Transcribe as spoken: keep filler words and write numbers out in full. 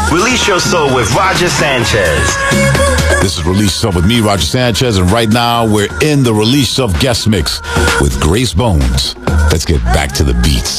Release Your Soul with Roger Sanchez. This is Release Yourself with me, Roger Sanchez, and right now we're in the Release Yourself guest mix with Grace Bones. Let's get back to the beats.